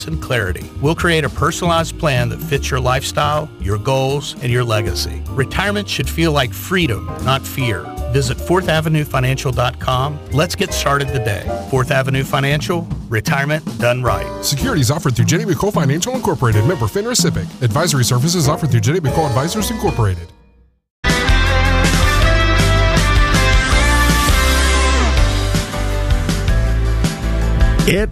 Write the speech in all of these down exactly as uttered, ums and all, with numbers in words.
and clarity. We'll create a personalized plan that fits your lifestyle, your goals, and your legacy. Retirement should feel like freedom, not fear. Visit fourth avenue financial dot com. Let's get started today. fourth Avenue Financial, retirement done right. Securities offered through J D McCole Financial Incorporated, member FINRA SIPC. Advisory services offered through J D McCole Advisors Incorporated. It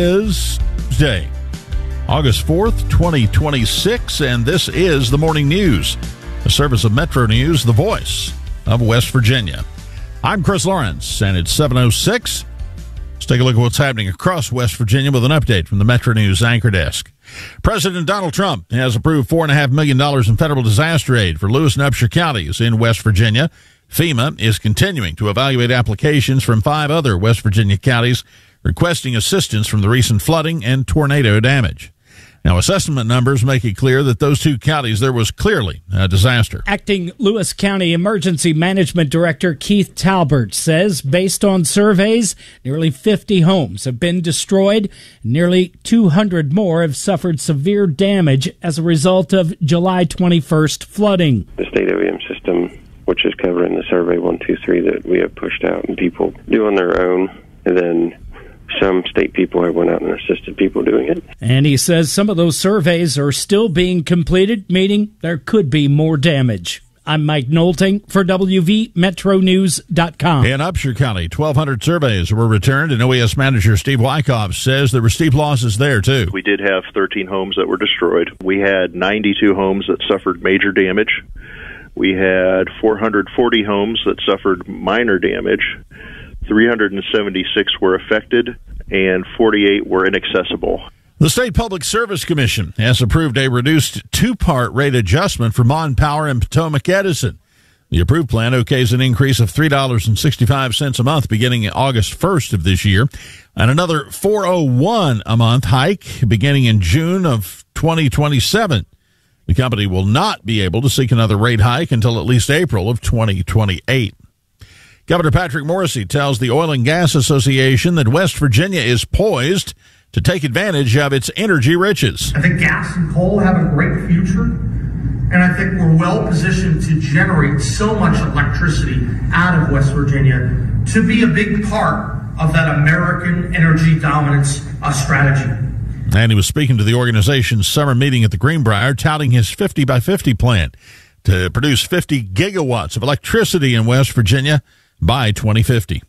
is Tuesday, August fourth, twenty twenty-six, and this is the Morning News, a service of Metro News, the voice of West Virginia. I'm Chris Lawrence, and it's seven oh six. Let's take a look at what's happening across West Virginia with an update from the Metro News Anchor Desk. President Donald Trump has approved four point five million dollars in federal disaster aid for Lewis and Upshur counties in West Virginia. FEMA is continuing to evaluate applications from five other West Virginia counties requesting assistance from the recent flooding and tornado damage. Now, assessment numbers make it clear that those two counties, there was clearly a disaster. Acting Lewis County Emergency Management Director Keith Talbert says, based on surveys, nearly fifty homes have been destroyed. Nearly two hundred more have suffered severe damage as a result of July twenty-first flooding. The state O E M system, which is covered in the survey one two three that we have pushed out, and people do on their own, and then some state people have went out and assisted people doing it. And he says some of those surveys are still being completed, meaning there could be more damage. I'm Mike Nolting for W V Metro News dot com. In Upshur County, twelve hundred surveys were returned, and O E S manager Steve Wyckoff says there were steep losses there, too. We did have thirteen homes that were destroyed. We had ninety-two homes that suffered major damage. We had four hundred forty homes that suffered minor damage. three hundred seventy-six were affected, and forty-eight were inaccessible. The State Public Service Commission has approved a reduced two-part rate adjustment for Mon Power and Potomac Edison. The approved plan okays an increase of three dollars and sixty-five cents a month beginning August first of this year, and another four dollars and one cents a month hike beginning in June of twenty twenty-seven. The company will not be able to seek another rate hike until at least April of twenty twenty-eight. Governor Patrick Morrisey tells the Oil and Gas Association that West Virginia is poised to take advantage of its energy riches. I think gas and coal have a great future, and I think we're well positioned to generate so much electricity out of West Virginia to be a big part of that American energy dominance uh, strategy. And he was speaking to the organization's summer meeting at the Greenbrier, touting his fifty by fifty plan to produce fifty gigawatts of electricity in West Virginia by twenty fifty.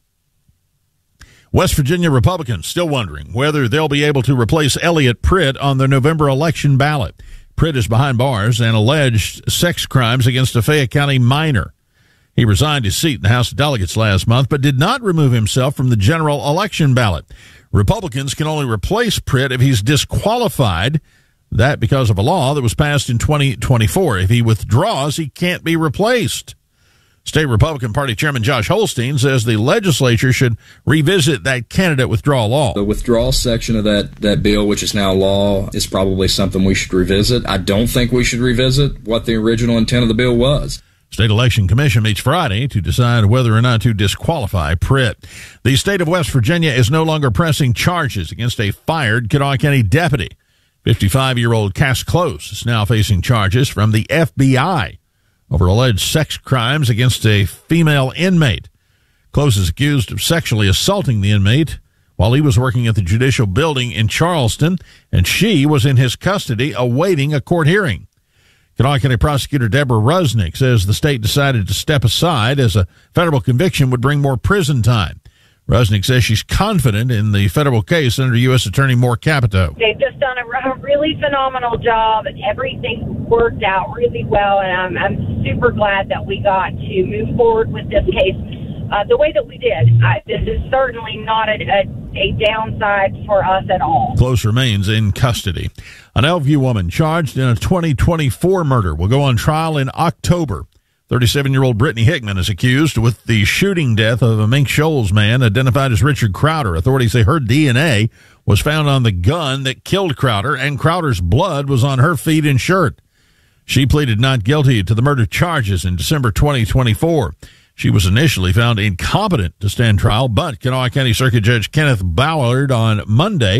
West Virginia Republicans still wondering whether they'll be able to replace Elliot Pritt on the November election ballot. Pritt is behind bars and alleged sex crimes against a Fayette County minor. He resigned his seat in the House of Delegates last month, but did not remove himself from the general election ballot. Republicans can only replace Pritt if he's disqualified, that because of a law that was passed in twenty twenty-four. If he withdraws, he can't be replaced. State Republican Party Chairman Josh Holstein says the legislature should revisit that candidate withdrawal law. The withdrawal section of that, that bill, which is now law, is probably something we should revisit. I don't think we should revisit what the original intent of the bill was. State Election Commission meets Friday to decide whether or not to disqualify Pritt. The state of West Virginia is no longer pressing charges against a fired Kanawha County deputy. fifty-five-year-old Cass Close is now facing charges from the F B I over alleged sex crimes against a female inmate. Close is accused of sexually assaulting the inmate while he was working at the Judicial Building in Charleston, and she was in his custody awaiting a court hearing. Kanawha County Prosecutor Deborah Rusnick says the state decided to step aside as a federal conviction would bring more prison time. Rusnick says she's confident in the federal case under U S Attorney Moore Capito. They've just done a really phenomenal job, and everything worked out really well, and I'm, I'm super glad that we got to move forward with this case uh, the way that we did. I, this is certainly not a, a, a downside for us at all. Close remains in custody. An Elkview woman charged in a twenty twenty-four murder will go on trial in October. thirty-seven-year-old Brittany Hickman is accused with the shooting death of a Mink Shoals man identified as Richard Crowder. Authorities say her D N A was found on the gun that killed Crowder, and Crowder's blood was on her feet and shirt. She pleaded not guilty to the murder charges in December twenty twenty-four. She was initially found incompetent to stand trial, but Kanawha County Circuit Judge Kenneth Ballard on Monday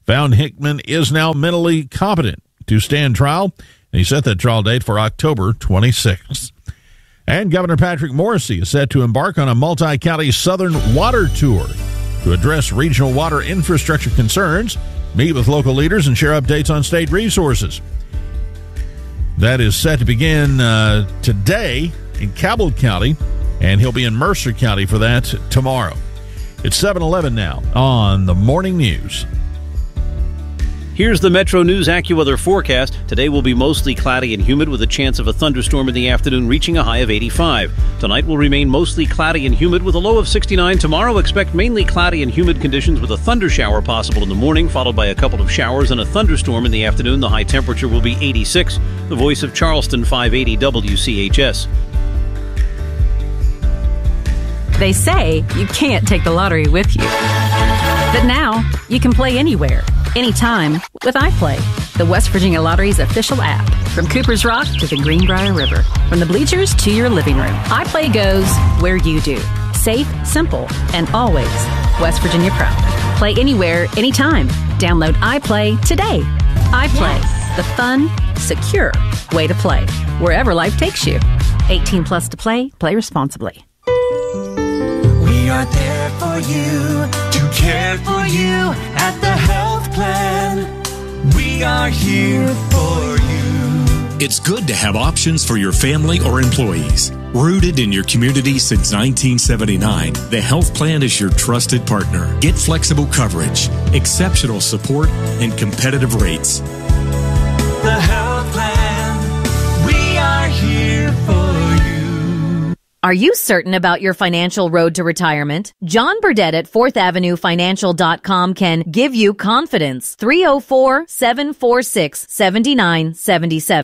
found Hickman is now mentally competent to stand trial, and he set that trial date for October twenty-sixth. And Governor Patrick Morrisey is set to embark on a multi-county Southern water tour to address regional water infrastructure concerns, meet with local leaders, and share updates on state resources. That is set to begin uh, today in Cabell County, and he'll be in Mercer County for that tomorrow. It's seven eleven now on the Morning News. Here's the Metro News AccuWeather forecast. Today will be mostly cloudy and humid with a chance of a thunderstorm in the afternoon reaching a high of eighty-five. Tonight will remain mostly cloudy and humid with a low of sixty-nine. Tomorrow expect mainly cloudy and humid conditions with a thunder shower possible in the morning, followed by a couple of showers and a thunderstorm in the afternoon. The high temperature will be eighty-six. The Voice of Charleston, five eighty W C H S. They say you can't take the lottery with you. But now, you can play anywhere, anytime with iPlay, the West Virginia Lottery's official app. From Cooper's Rock to the Greenbrier River, from the bleachers to your living room, iPlay goes where you do. Safe, simple, and always West Virginia proud. Play anywhere, anytime. Download iPlay today. iPlay, yes. The fun, secure way to play, wherever life takes you. eighteen plus to play, play responsibly. We are there for you, to care for you at the health plan. We are here for you. It's good to have options for your family or employees. Rooted in your community since nineteen seventy-nine, the health plan is your trusted partner. Get flexible coverage, exceptional support, and competitive rates. The health plan, we are here for you. Are you certain about your financial road to retirement? John Burdett at fourth avenue financial dot com can give you confidence. three oh four, seven four six, seven nine seven seven.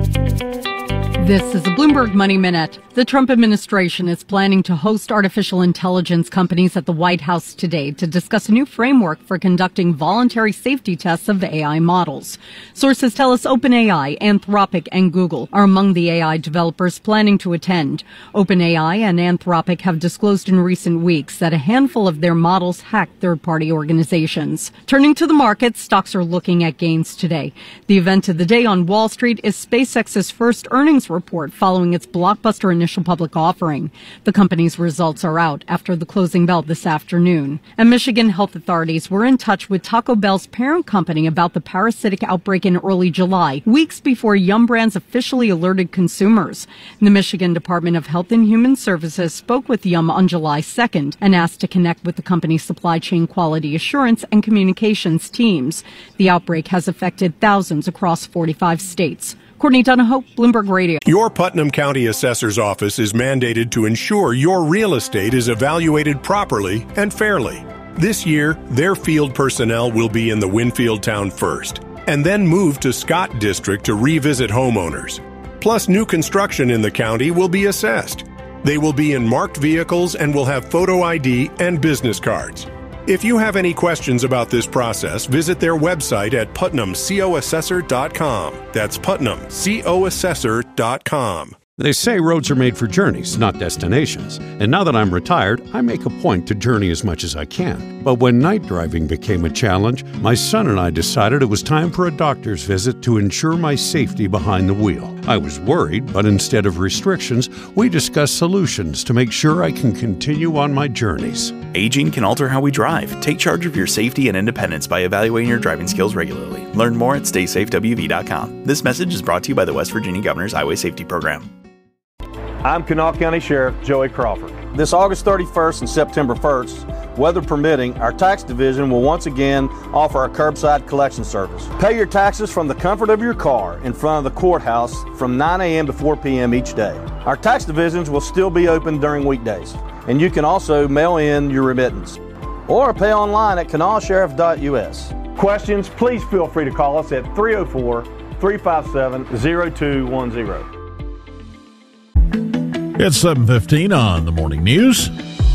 This is the Bloomberg Money Minute. The Trump administration is planning to host artificial intelligence companies at the White House today to discuss a new framework for conducting voluntary safety tests of A I models. Sources tell us OpenAI, Anthropic, and Google are among the A I developers planning to attend. OpenAI and Anthropic have disclosed in recent weeks that a handful of their models hacked third-party organizations. Turning to the markets, stocks are looking at gains today. The event of the day on Wall Street is SpaceX's first earnings report following its blockbuster initial public offering. The company's results are out after the closing bell this afternoon. And Michigan health authorities were in touch with Taco Bell's parent company about the parasitic outbreak in early July, weeks before Yum Brands officially alerted consumers. The Michigan Department of Health and Human Services spoke with Yum on July second and asked to connect with the company's supply chain quality assurance and communications teams. The outbreak has affected thousands across forty-five states. Courtney Donahoe, Bloomberg Radio. Your Putnam County Assessor's Office is mandated to ensure your real estate is evaluated properly and fairly. This year, their field personnel will be in the Winfield town first, and then move to Scott District to revisit homeowners. Plus, new construction in the county will be assessed. They will be in marked vehicles and will have photo I D and business cards. If you have any questions about this process, visit their website at putnam co assessor dot com. That's putnam co assessor dot com. They say roads are made for journeys, not destinations. And now that I'm retired, I make a point to journey as much as I can. But when night driving became a challenge, my son and I decided it was time for a doctor's visit to ensure my safety behind the wheel. I was worried, but instead of restrictions, we discussed solutions to make sure I can continue on my journeys. Aging can alter how we drive. Take charge of your safety and independence by evaluating your driving skills regularly. Learn more at stay safe w v dot com. This message is brought to you by the West Virginia Governor's Highway Safety Program. I'm Kanawha County Sheriff Joey Crawford. This August thirty-first and September first, weather permitting, our tax division will once again offer our curbside collection service. Pay your taxes from the comfort of your car in front of the courthouse from nine a.m. to four p.m. each day. Our tax divisions will still be open during weekdays, and you can also mail in your remittance or pay online at kanawha sheriff dot u s. Questions, please feel free to call us at three oh four, three five seven, oh two one oh. It's seven fifteen on the Morning News.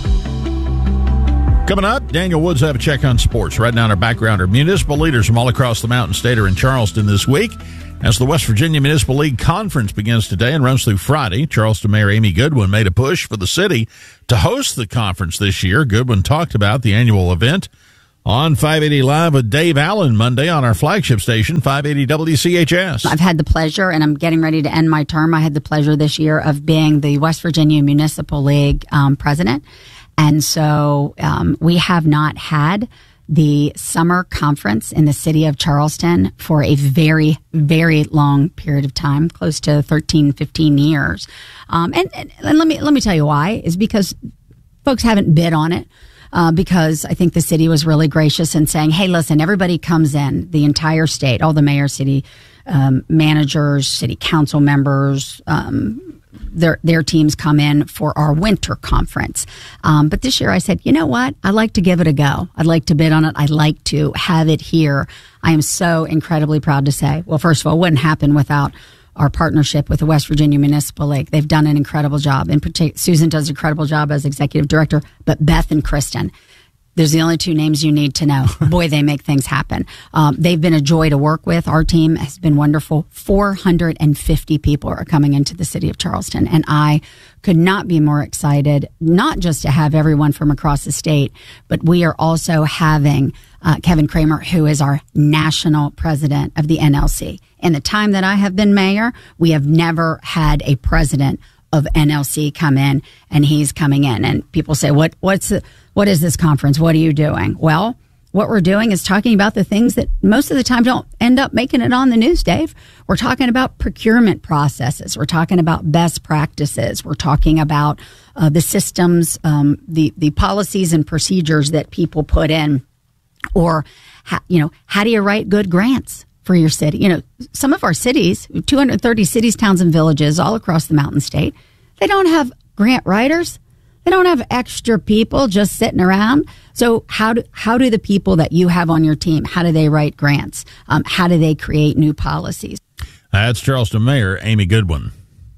Coming up, Daniel Woods have a check on sports. Right now in our background are municipal leaders from all across the Mountain State are in Charleston this week as the West Virginia Municipal League Conference begins today and runs through Friday. Charleston Mayor Amy Goodwin made a push for the city to host the conference this year. Goodwin talked about the annual event On five eighty Live with Dave Allen Monday on our flagship station, five eighty W C H S. I've had the pleasure, and I'm getting ready to end my term. I had the pleasure this year of being the West Virginia Municipal League um, president. And so um, we have not had the summer conference in the city of Charleston for a very, very long period of time, close to thirteen, fifteen years. Um, and, and, and let me let me tell you why, is because folks haven't bid on it. Uh, because I think the city was really gracious in saying, hey, listen, everybody comes in, the entire state, all the mayor, city um, managers, city council members, um, their their teams come in for our winter conference. Um, but this year I said, you know what? I'd like to give it a go. I'd like to bid on it. I'd like to have it here. I am so incredibly proud to say, well, first of all, it wouldn't happen without our partnership with the West Virginia Municipal League. They've done an incredible job. In particular, Susan does an incredible job as executive director, but Beth and Kristen, there's the only two names you need to know. Boy, they make things happen. Um, they've been a joy to work with. Our team has been wonderful. four hundred fifty people are coming into the city of Charleston, and I could not be more excited, not just to have everyone from across the state, but we are also having uh, Kevin Kramer, who is our national president of the N L C. In the time that I have been mayor, we have never had a president of N L C come in, and he's coming in. And people say, what, what's the, what is this conference? What are you doing? Well, what we're doing is talking about the things that most of the time don't end up making it on the news, Dave. We're talking about procurement processes. We're talking about best practices. We're talking about uh, the systems, um, the, the policies and procedures that people put in, or, ha- you know, how do you write good grants for your city? You know, some of our cities, two hundred thirty cities, towns, and villages all across the Mountain State, they don't have grant writers. They don't have extra people just sitting around. So how do how do the people that you have on your team, how do they write grants? Um, how do they create new policies? That's Charleston Mayor Amy Goodwin.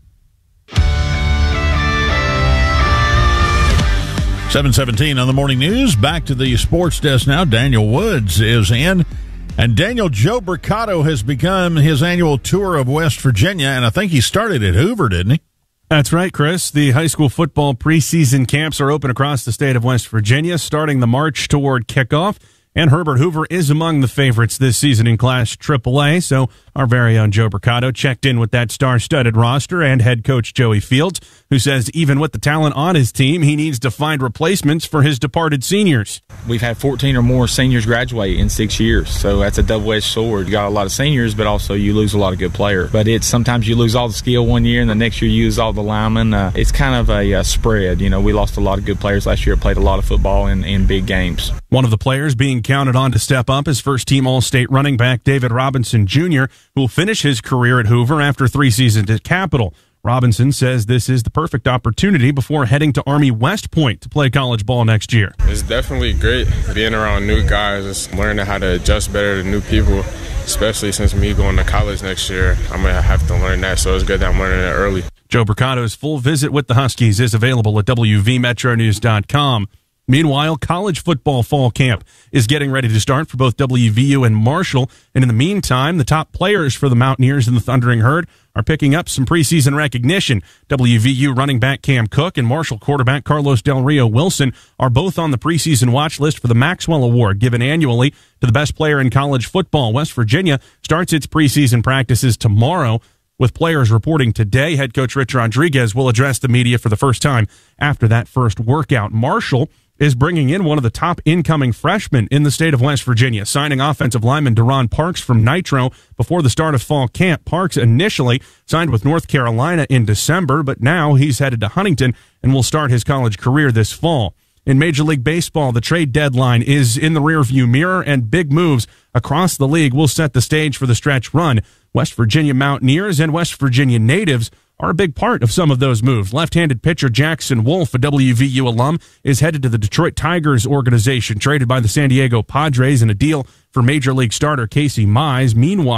seven seventeen on the morning news. Back to the sports desk now. Daniel Woods is in. And Daniel, Joe Bricado has begun his annual tour of West Virginia, and I think he started at Hoover, didn't he? That's right, Chris. The high school football preseason camps are open across the state of West Virginia, starting the march toward kickoff. And Herbert Hoover is among the favorites this season in Class triple A, so our very own Joe Bricado checked in with that star-studded roster and head coach Joey Fields, who says even with the talent on his team, he needs to find replacements for his departed seniors. We've had fourteen or more seniors graduate in six years, so that's a double-edged sword. You got a lot of seniors, but also you lose a lot of good players. But it's sometimes you lose all the skill one year, and the next year you lose all the linemen. Uh, it's kind of a uh, spread. You know, we lost a lot of good players last year, played a lot of football in, in big games. One of the players being counted on to step up is first-team All-State running back David Robinson Junior, who will finish his career at Hoover after three seasons at Capital. Robinson says this is the perfect opportunity before heading to Army West Point to play college ball next year. It's definitely great being around new guys, just learning how to adjust better to new people, especially since me going to college next year. I'm going to have to learn that, so it's good that I'm learning it early. Joe Bricado's full visit with the Huskies is available at W V metro news dot com. Meanwhile, college football fall camp is getting ready to start for both W V U and Marshall. And in the meantime, the top players for the Mountaineers and the Thundering Herd are picking up some preseason recognition. W V U running back Cam Cook and Marshall quarterback Carlos Del Rio Wilson are both on the preseason watch list for the Maxwell Award, given annually to the best player in college football. West Virginia starts its preseason practices tomorrow, with players reporting today. Head coach Rich Rodriguez will address the media for the first time after that first workout. Marshall is bringing in one of the top incoming freshmen in the state of West Virginia, signing offensive lineman Deron Parks from Nitro before the start of fall camp. Parks initially signed with North Carolina in December, but now he's headed to Huntington and will start his college career this fall. In Major League Baseball, the trade deadline is in the rearview mirror, and big moves across the league will set the stage for the stretch run. West Virginia Mountaineers and West Virginia natives are a big part of some of those moves. Left-handed pitcher Jackson Wolf, a W V U alum, is headed to the Detroit Tigers organization, traded by the San Diego Padres in a deal for Major League starter Casey Mize. Meanwhile,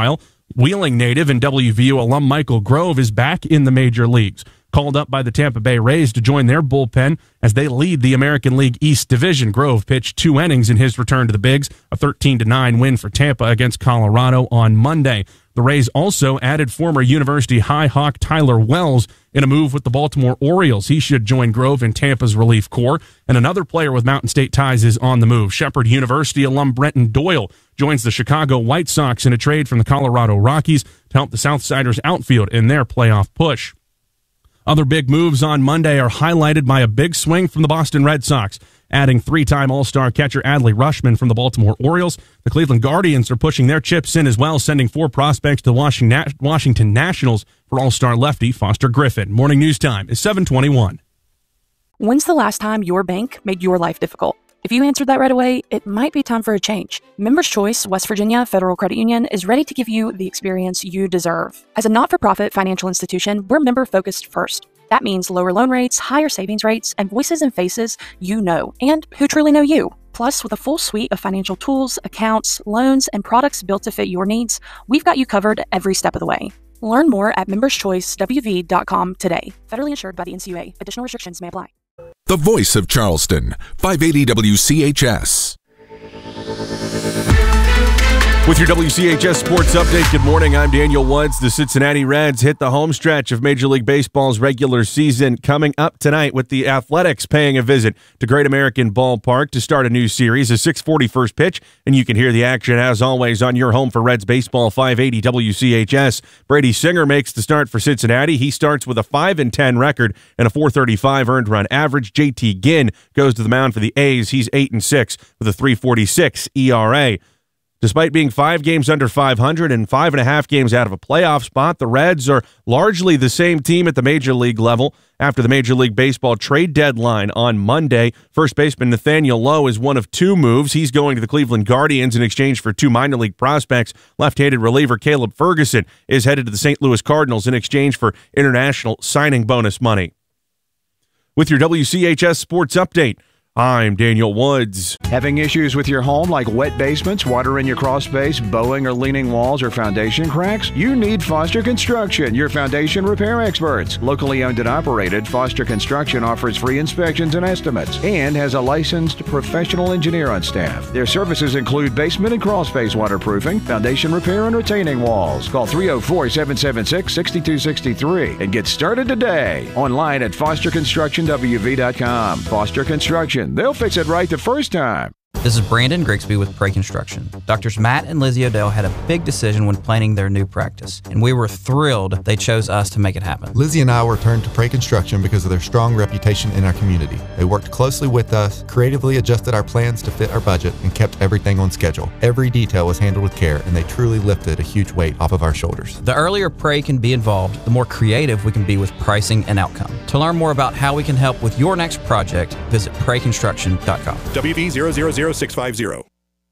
Wheeling native and W V U alum Michael Grove is back in the major leagues. Called up by the Tampa Bay Rays to join their bullpen as they lead the American League East Division. Grove pitched two innings in his return to the Bigs, a thirteen to nine win for Tampa against Colorado on Monday. The Rays also added former University High Hawk Tyler Wells in a move with the Baltimore Orioles. He should join Grove in Tampa's relief corps. And another player with Mountain State ties is on the move. Shepherd University alum Brenton Doyle joins the Chicago White Sox in a trade from the Colorado Rockies to help the Southsiders outfield in their playoff push. Other big moves on Monday are highlighted by a big swing from the Boston Red Sox, adding three-time All-Star catcher Adley Rutschman from the Baltimore Orioles. The Cleveland Guardians are pushing their chips in as well, sending four prospects to the Washington Nationals for All-Star lefty Foster Griffin. Morning news time is seven twenty-one. When's the last time your bank made your life difficult? If you answered that right away, it might be time for a change. Members Choice West Virginia Federal Credit Union is ready to give you the experience you deserve. As a not-for-profit financial institution, we're member-focused first. That means lower loan rates, higher savings rates, and voices and faces you know and who truly know you. Plus, with a full suite of financial tools, accounts, loans, and products built to fit your needs, we've got you covered every step of the way. Learn more at members choice w v dot com today. Federally insured by the N C U A. Additional restrictions may apply. The voice of Charleston, five eighty W C H S. With your W C H S Sports Update, good morning. I'm Daniel Woods. The Cincinnati Reds hit the home stretch of Major League Baseball's regular season coming up tonight with the Athletics paying a visit to Great American Ballpark to start a new series, a six forty first pitch, and you can hear the action as always on your home for Reds baseball, five eighty W C H S. Brady Singer makes the start for Cincinnati. He starts with a five and ten record and a four thirty-five earned run average. J T Ginn goes to the mound for the A's. He's eight and six with a three forty-six E R A. Despite being five games under five hundred and five and a half games out of a playoff spot, the Reds are largely the same team at the Major League level. After the Major League Baseball trade deadline on Monday, first baseman Nathaniel Lowe is one of two moves. He's going to the Cleveland Guardians in exchange for two minor league prospects. Left-handed reliever Caleb Ferguson is headed to the Saint Louis Cardinals in exchange for international signing bonus money. With your W C H S Sports Update, I'm Daniel Woods. Having issues with your home like wet basements, water in your crawl space, bowing or leaning walls, or foundation cracks? You need Foster Construction, your foundation repair experts. Locally owned and operated, Foster Construction offers free inspections and estimates and has a licensed professional engineer on staff. Their services include basement and crawl space waterproofing, foundation repair, and retaining walls. Call three oh four, seven seven six, six two six three and get started today. Online at foster construction w v dot com. Foster Construction. They'll fix it right the first time. This is Brandon Grigsby with Prey Construction. Doctors Matt and Lizzie Odell had a big decision when planning their new practice, and we were thrilled they chose us to make it happen. Lizzie and I were turned to Prey Construction because of their strong reputation in our community. They worked closely with us, creatively adjusted our plans to fit our budget, and kept everything on schedule. Every detail was handled with care, and they truly lifted a huge weight off of our shoulders. The earlier Prey can be involved, the more creative we can be with pricing and outcome. To learn more about how we can help with your next project, visit prey construction dot com. W V zero zero zero six five zero.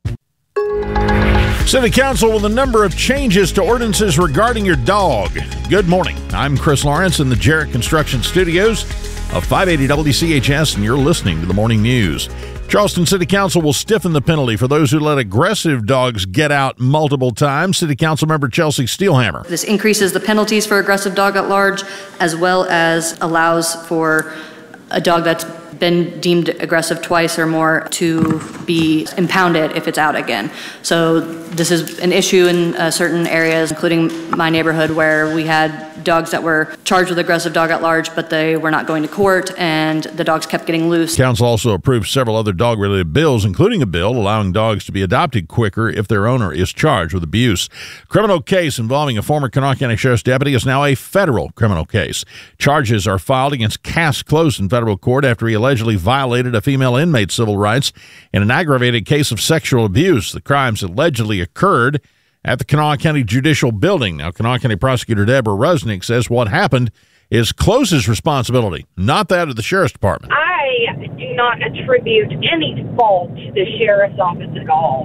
City Council with a number of changes to ordinances regarding your dog. Good morning. I'm Chris Lawrence in the Jarrett Construction Studios of five eighty W C H S, and you're listening to the Morning News. Charleston City Council will stiffen the penalty for those who let aggressive dogs get out multiple times. City Council member Chelsea Steelhammer. This increases the penalties for aggressive dog at large, as well as allows for a dog that's been deemed aggressive twice or more to be impounded if it's out again. So this is an issue in uh, certain areas, including my neighborhood, where we had dogs that were charged with aggressive dog at large, but they were not going to court, and the dogs kept getting loose. Council also approved several other dog-related bills, including a bill allowing dogs to be adopted quicker if their owner is charged with abuse. Criminal case involving a former Kanawha County Sheriff's deputy is now a federal criminal case. Charges are filed against Cass Close in federal court after he allegedly violated a female inmate's civil rights in an aggravated case of sexual abuse. The crimes allegedly occurred at the Kanawha County Judicial Building. Now, Kanawha County Prosecutor Deborah Rusnick says what happened is Close's responsibility, not that of the Sheriff's Department. I do not attribute any fault to the Sheriff's Office at all.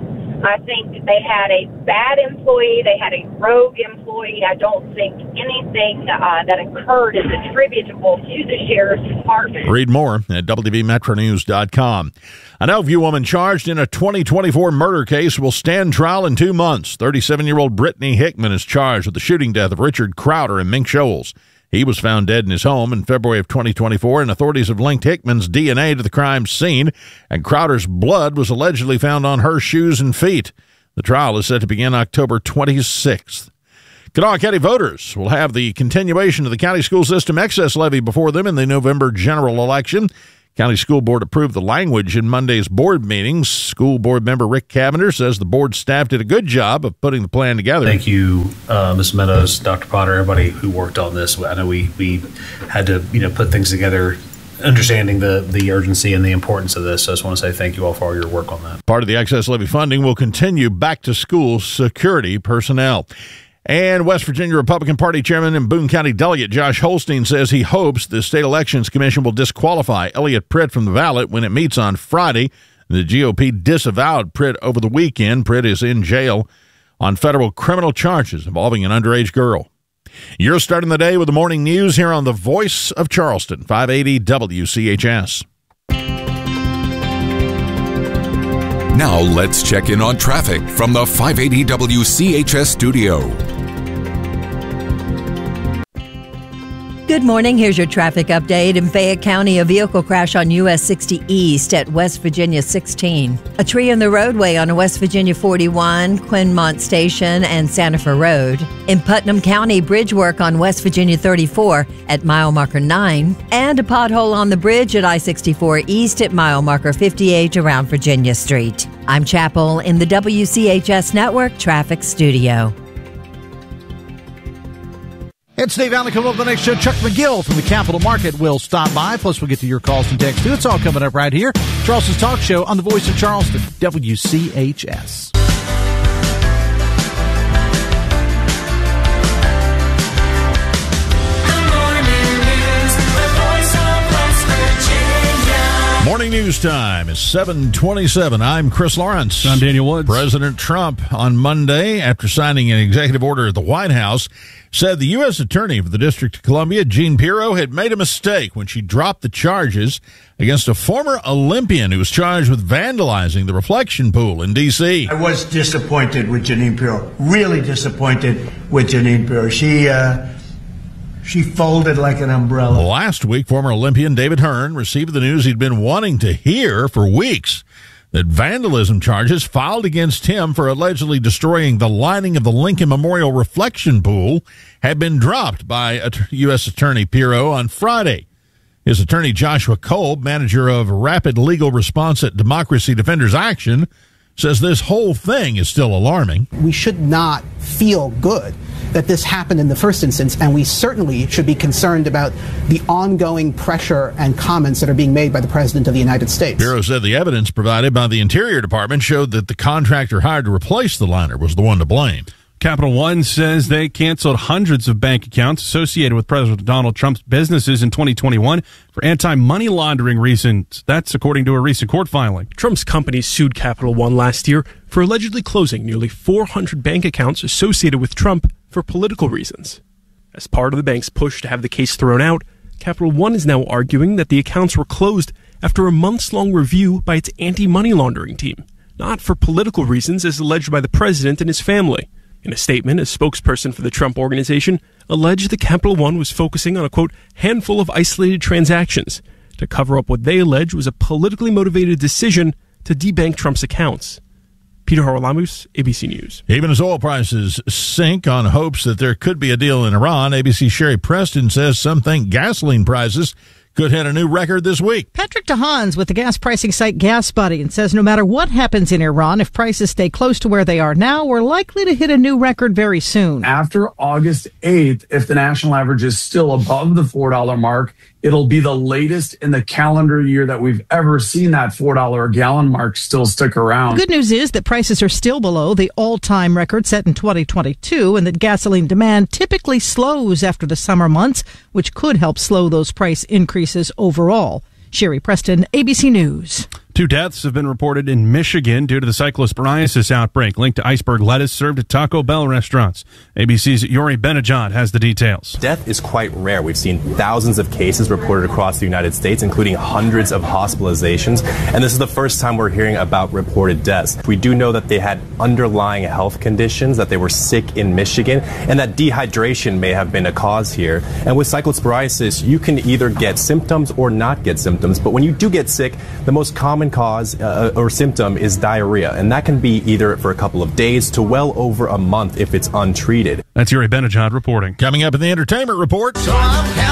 I think they had a bad employee. They had a rogue employee. I don't think anything uh, that occurred is attributable to the sheriff's department. Read more at W V Metro News dot com. An Elkview woman charged in a twenty twenty-four murder case will stand trial in two months. thirty-seven-year-old Brittany Hickman is charged with the shooting death of Richard Crowder in Mink Shoals. He was found dead in his home in February of twenty twenty-four, and authorities have linked Hickman's D N A to the crime scene, and Crowder's blood was allegedly found on her shoes and feet. The trial is set to begin October twenty-sixth. Kanawha County voters will have the continuation of the county school system excess levy before them in the November general election. County School Board approved the language in Monday's board meetings. School Board member Rick Cavender says the board staff did a good job of putting the plan together. Thank you, uh, Miz Meadows, Doctor Potter, everybody who worked on this. I know we, we had to you know put things together, understanding the, the urgency and the importance of this. So I just want to say thank you all for all your work on that. Part of the excess levy funding will continue back-to-school security personnel. And West Virginia Republican Party Chairman and Boone County Delegate Josh Holstein says he hopes the State Elections Commission will disqualify Elliot Pritt from the ballot when it meets on Friday. The G O P disavowed Pritt over the weekend. Pritt is in jail on federal criminal charges involving an underage girl. You're starting the day with the morning news here on the Voice of Charleston, five eighty W C H S. Now let's check in on traffic from the five eighty W C H S studio. Good morning. Here's your traffic update. In Fayette County, a vehicle crash on U S sixty East at West Virginia sixteen. A tree in the roadway on West Virginia forty-one, Quinmont Station, and Santa Fe Road. In Putnam County, bridge work on West Virginia thirty-four at mile marker nine. And a pothole on the bridge at I sixty-four East at mile marker fifty-eight around Virginia Street. I'm Chapel in the W C H S Network Traffic Studio. It's Dave Allen. Coming up the next show, Chuck McGill from the Capital Market will stop by. Plus, we'll get to your calls and texts, too. It's all coming up right here. Charleston's Talk Show on the Voice of Charleston, W C H S. Morning news time is seven twenty-seven. I'm Chris Lawrence. I'm Daniel Woods. President Trump on Monday, after signing an executive order at the White House, said the U S Attorney for the District of Columbia, Jean Pirro, had made a mistake when she dropped the charges against a former Olympian who was charged with vandalizing the reflection pool in D C I was disappointed with Jeanine Pirro, really disappointed with Jeanine Pirro. She, uh, She folded like an umbrella. Last week, former Olympian David Hearn received the news he'd been wanting to hear for weeks, that vandalism charges filed against him for allegedly destroying the lining of the Lincoln Memorial reflection pool had been dropped by U S Attorney Pirro on Friday. His attorney, Joshua Kolb, manager of Rapid Legal Response at Democracy Defenders Action, says this whole thing is still alarming. We should not feel good that this happened in the first instance, and we certainly should be concerned about the ongoing pressure and comments that are being made by the President of the United States. Pirro said the evidence provided by the Interior Department showed that the contractor hired to replace the liner was the one to blame. Capital One says they canceled hundreds of bank accounts associated with President Donald Trump's businesses in twenty twenty-one for anti-money laundering reasons. That's according to a recent court filing. Trump's company sued Capital One last year for allegedly closing nearly four hundred bank accounts associated with Trump for political reasons. As part of the bank's push to have the case thrown out, Capital One is now arguing that the accounts were closed after a months-long review by its anti-money laundering team, not for political reasons as alleged by the president and his family. In a statement, a spokesperson for the Trump Organization alleged that Capital One was focusing on a, quote, handful of isolated transactions to cover up what they allege was a politically motivated decision to debank Trump's accounts. Peter Haralamus, A B C News. Even as oil prices sink on hopes that there could be a deal in Iran, A B C's Sherry Preston says some think gasoline prices could hit a new record this week. Patrick DeHaan's with the gas pricing site GasBuddy and says no matter what happens in Iran, if prices stay close to where they are now, we're likely to hit a new record very soon. After August eighth, if the national average is still above the four dollar mark, it'll be the latest in the calendar year that we've ever seen that four dollar a gallon mark still stick around. The good news is that prices are still below the all-time record set in twenty twenty-two and that gasoline demand typically slows after the summer months, which could help slow those price increases overall. Sherry Preston, A B C News. Two deaths have been reported in Michigan due to the cyclosporiasis outbreak linked to iceberg lettuce served at Taco Bell restaurants. A B C's Yuri Benajad has the details. Death is quite rare. We've seen thousands of cases reported across the United States, including hundreds of hospitalizations. And this is the first time we're hearing about reported deaths. We do know that they had underlying health conditions, that they were sick in Michigan, and that dehydration may have been a cause here. And with cyclosporiasis, you can either get symptoms or not get symptoms. But when you do get sick, the most common cause uh, or symptom is diarrhea, and that can be either for a couple of days to well over a month if it's untreated. That's Yuri Benajad reporting. Coming up in the entertainment report. So I'm